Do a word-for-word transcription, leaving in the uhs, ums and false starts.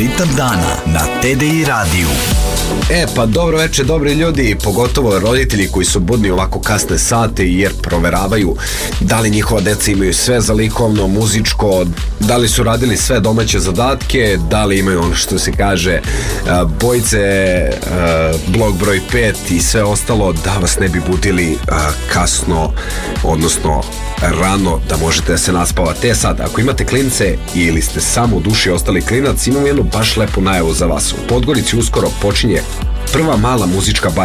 Ritam dana na T D I radiju. E, pa dobro večer, dobri ljudi, pogotovo roditelji koji su budni ovako kasne sate jer proveravaju da li njihova deca imaju sve za likovno, muzičko, da li su radili sve domaće zadatke, da li imaju ono što se kaže bojice, blok broj pet i sve ostalo, da vas ne bi budili kasno, odnosno rano, da možete da se naspavate. E sad, ako imate klince ili ste samo u duši ostali klinac, imamo jednu baš lepu najavu za vas. U Podgorici uskoro počinje prva mala muzička bajka